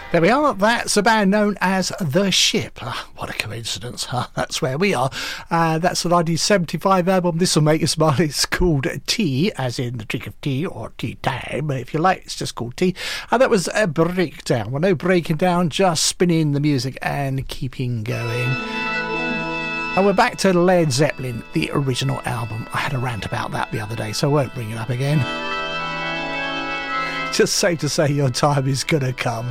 There we are. That's a band known as The Ship. What a coincidence. That's where we are. That's the 1975 album. This will make you smile. It's called Tea, as in the drink of tea, or tea time, if you like. It's just called Tea. And that was a breakdown. Well, no breaking down, just spinning the music and keeping going. And we're back to Led Zeppelin, the original album. I had a rant about that the other day, so I won't bring it up again. Just safe to say your time is going to come.